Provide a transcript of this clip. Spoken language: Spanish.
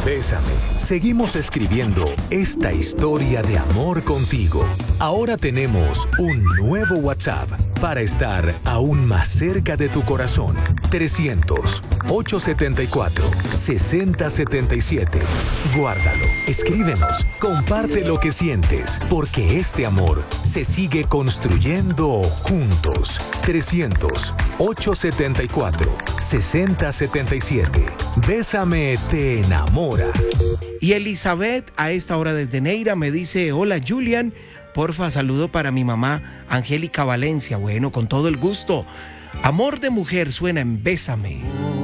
Bésame. Seguimos escribiendo esta historia de amor contigo. Ahora tenemos un nuevo WhatsApp para estar aún más cerca de tu corazón. 300-874-6077. Guárdalo, escríbenos, comparte lo que sientes, porque este amor se sigue construyendo juntos. 300-874-6077. Bésame te enamora. Y Elizabeth a esta hora desde Neira me dice: hola Julian, porfa saludo para mi mamá Angélica Valencia. Bueno, con todo el gusto. Amor de mujer suena en Bésame.